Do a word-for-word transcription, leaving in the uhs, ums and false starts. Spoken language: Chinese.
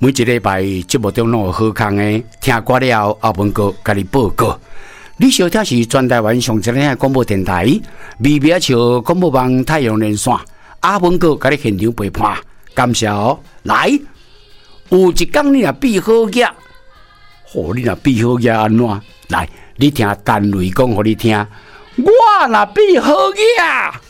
每一礼拜节目中拢有好康的，听歌了后，阿文哥甲你报告。你收听是全台湾上一个广播电台，微微笑广播网太阳连线，阿文哥甲你现场陪伴，感谢哦。来，有一天你若变好嘢，哦，你若变好嘢安怎？来，你听陈雷讲，互你听，我若变好嘢。